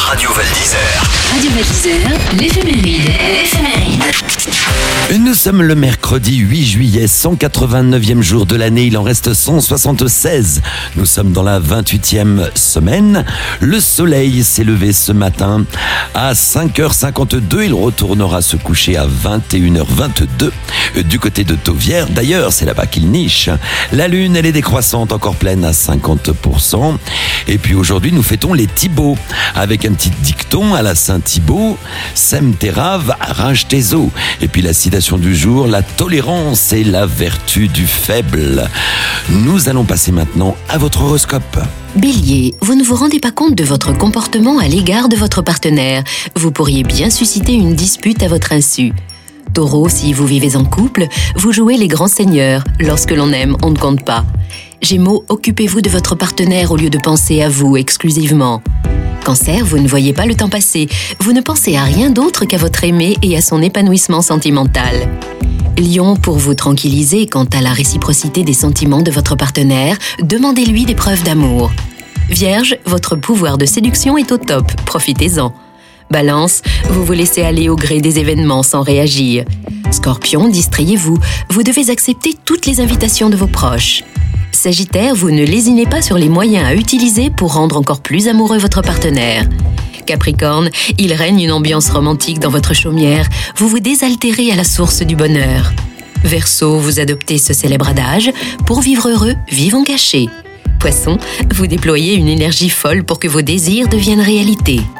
Radio Val d'Isère. Radio Val d'Isère, l'éphéméride. Nous sommes le mercredi 8 juillet, 189e jour de l'année, il en reste 176. Nous sommes dans la 28e semaine. Le soleil s'est levé ce matin à 5h52, il retournera se coucher à 21h22 du côté de Tauvière. D'ailleurs, c'est là-bas qu'il niche. La lune, elle est décroissante, encore pleine à 50%. Et puis aujourd'hui, nous fêtons les Thibauts avec un petit dicton à la Saint-Thibaut. Sem terav, arrache tes os. Et puis la citation du jour, la tolérance est la vertu du faible. Nous allons passer maintenant à votre horoscope. Bélier, vous ne vous rendez pas compte de votre comportement à l'égard de votre partenaire. Vous pourriez bien susciter une dispute à votre insu. Taureau, si vous vivez en couple, vous jouez les grands seigneurs. Lorsque l'on aime, on ne compte pas. Gémeaux, occupez-vous de votre partenaire au lieu de penser à vous exclusivement. Cancer, vous ne voyez pas le temps passer. Vous ne pensez à rien d'autre qu'à votre aimé et à son épanouissement sentimental. Lion, pour vous tranquilliser quant à la réciprocité des sentiments de votre partenaire, demandez-lui des preuves d'amour. Vierge, votre pouvoir de séduction est au top, profitez-en. Balance, vous vous laissez aller au gré des événements sans réagir. Scorpion, distrayez-vous, vous devez accepter toutes les invitations de vos proches. Sagittaire, vous ne lésinez pas sur les moyens à utiliser pour rendre encore plus amoureux votre partenaire. Capricorne, il règne une ambiance romantique dans votre chaumière, vous vous désaltérez à la source du bonheur. Verseau, vous adoptez ce célèbre adage, pour vivre heureux, vivons cachés. Poisson, vous déployez une énergie folle pour que vos désirs deviennent réalité.